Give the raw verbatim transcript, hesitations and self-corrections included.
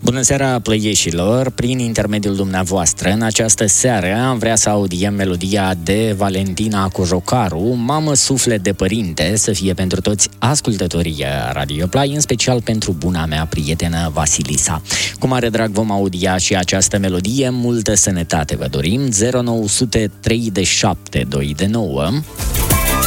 Bună seara, plăieșilor! Prin intermediul dumneavoastră, în această seară am vrea să audiem melodia de Valentina Cojocaru, Mamă suflet de părinte, să fie pentru toți ascultătorii Radio Play, în special pentru buna mea prietenă Vasilisa. Cu mare drag vom audia și această melodie, multă sănătate vă dorim. Zero nouă zero trei de șapte doi de nouă